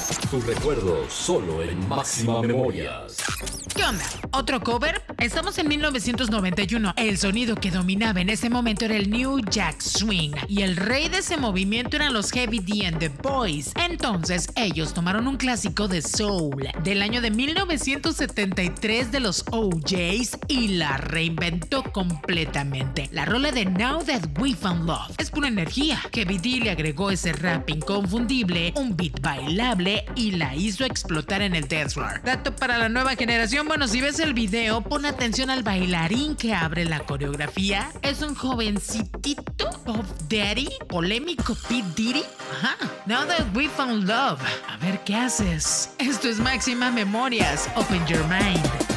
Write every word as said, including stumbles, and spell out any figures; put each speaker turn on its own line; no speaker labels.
Tu recuerdo solo en Máxima Memorias.
¿Qué onda? ¿Otro cover? Estamos en mil novecientos noventa y uno. El sonido que dominaba en ese momento era el New Jack Swing y el rey de ese movimiento eran los Heavy D and the Boys. Entonces ellos tomaron un clásico de soul del año de mil novecientos setenta y tres de los O Js y la reinventó completamente. La rola de Now That We Found Love es pura energía. Heavy D le agregó ese rap inconfundible, un beat bailable y la hizo explotar en el dance floor. Dato para la nueva generación: bueno, si ves el video, pon atención al bailarín que abre la coreografía. Es un jovencitito Pop Daddy, polémico P. Diddy. Ajá. Now That We Found Love. A ver qué haces. Esto es Máxima Memorias. Open your mind.